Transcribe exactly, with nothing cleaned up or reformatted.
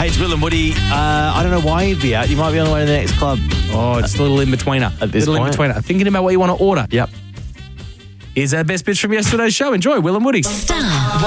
Hey, it's Will and Woody. Uh, I don't know why you'd be out. You might be on the way to the next club. Oh, it's a little in-betweener. At this little point. in-betweener. Thinking about what you want to order. Yep. Here's our best bits from yesterday's show. Enjoy Will and Woody. Star